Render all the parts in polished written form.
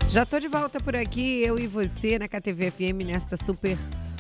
Já tô de volta por aqui, eu e você na KTV FM nesta super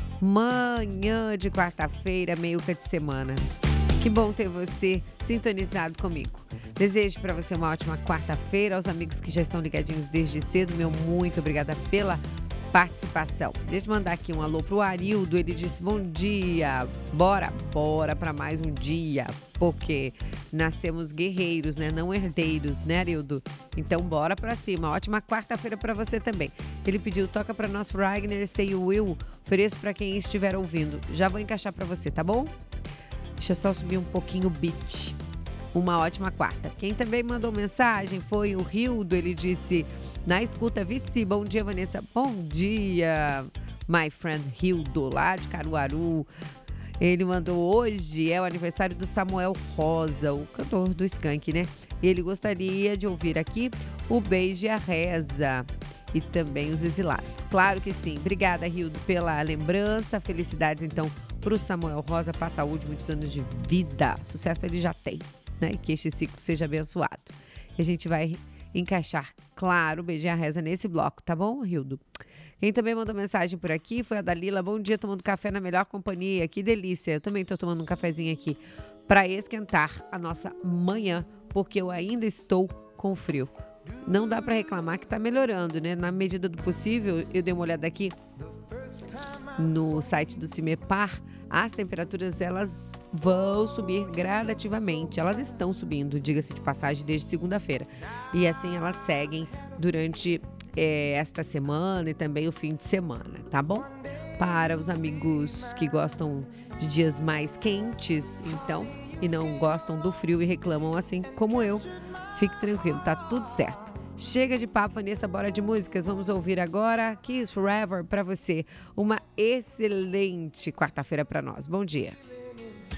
manhã de quarta-feira, meiuca de semana. Que bom ter você sintonizado comigo. Desejo para você uma ótima quarta-feira. Aos amigos que já estão ligadinhos desde cedo, meu muito obrigada pela participação. Deixa eu mandar aqui um alô pro Arildo. Ele disse: bom dia, bora para mais um dia, porque nascemos guerreiros, né? Não herdeiros, né, Arildo? Então bora pra cima. Ótima quarta-feira para você também. Ele pediu: toca para nós Wagner, Say You Will. Ofereço para quem estiver ouvindo. Já vou encaixar para você, tá bom? Deixa eu só subir um pouquinho o beat. Uma ótima quarta. Quem também mandou mensagem foi o Rildo. Ele disse: na escuta, Vici. Bom dia, Vanessa. Bom dia, my friend Rildo, lá de Caruaru. Ele mandou: hoje é o aniversário do Samuel Rosa, o cantor do Skank, né? E ele gostaria de ouvir aqui o Beijo e a Reza e também os Exilados. Claro que sim. Obrigada, Rildo, pela lembrança. Felicidades, então, para o Samuel Rosa. Para a saúde, muitos anos de vida. Sucesso ele já tem, né? E que este ciclo seja abençoado. E a gente vai encaixar, claro, o Beijo e a Reza nesse bloco, tá bom, Rildo? Quem também mandou mensagem por aqui foi a Dalila. Bom dia, tomando café na melhor companhia. Que delícia. Eu também estou tomando um cafezinho aqui para esquentar a nossa manhã, porque eu ainda estou com frio. Não dá para reclamar que está melhorando, né? Na medida do possível, eu dei uma olhada aqui no site do CIMEPAR. As temperaturas, elas vão subir gradativamente. Elas estão subindo, diga-se de passagem, desde segunda-feira. E assim elas seguem durante esta semana e também o fim de semana, tá bom? Para os amigos que gostam de dias mais quentes, então, e não gostam do frio e reclamam assim como eu, fique tranquilo, tá tudo certo. Chega de papo, Vanessa, bora de músicas. Vamos ouvir agora Kiss Forever para você. Uma excelente quarta-feira para nós. Bom dia.